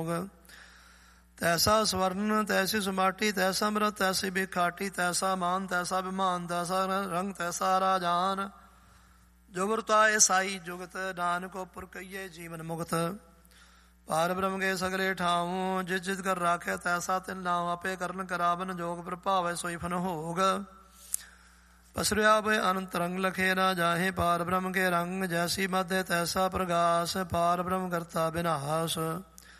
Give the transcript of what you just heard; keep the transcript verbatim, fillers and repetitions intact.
ਭੋਗ। ਤੈਸਾ ਸਵਰਨ ਤੈਸੀ ਸੁਮਾਟੀ, ਤੈਸਾ ਅੰਮ੍ਰਿਤ ਤੈਸੀ ਬਿਖਾਟੀ, ਤੈਸਾ ਮਾਨ ਤੈਸਾ ਅਭਿਮਾਨ, ਤੈਸਾ ਰੰਗ ਤੈਸਾ ਰਾਜਾਨ। ਜੋ ਵਰਤਾਏ ਸਾਈ ਜੁਗਤ, ਨਾਨਕ ਉਪਰ ਕਹੀਏ ਜੀਵਨ ਮੁਕਤ। ਪਾਰ ਬ੍ਰਹਮ ਕੇ ਸਗਲੇ ਠਾਉ, ਜਿਸ ਜਿਸ ਕਰ ਰਾਖੇ ਤੈਸਾ ਤਿਨ ਨਾਉ। ਆਪੇ ਕਰਨ ਕਰਾਵਨ ਜੋਗ ਪ੍ਰਭਾਵੈ ਸੋਈ ਫਨ ਹੋਗ। ਪਸਰਿਆ ਭਇ ਅਨੰਤ ਰੰਗ ਲਖੇ ਨਾ ਜਾਹੇ, ਪਾਰ ਬ੍ਰਹਮ ਕੇ ਰੰਗ ਜੈਸੀ ਮਧੇ ਤੈਸਾ ਪ੍ਰਗਾਸ। ਪਾਰ ਬ੍ਰਹਮ ਕਰਤਾ ਬਿਨਾਸ।